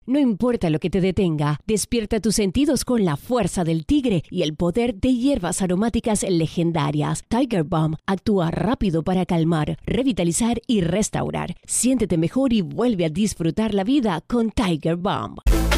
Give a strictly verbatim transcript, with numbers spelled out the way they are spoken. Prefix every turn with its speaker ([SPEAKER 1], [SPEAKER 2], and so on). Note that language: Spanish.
[SPEAKER 1] No importa lo que te detenga, despierta tus sentidos con la fuerza del tigre y el poder de hierbas aromáticas legendarias. Tiger Balm actúa rápido para calmar, revitalizar y restaurar. Siéntete mejor y vuelve a disfrutar la vida con Tiger Balm.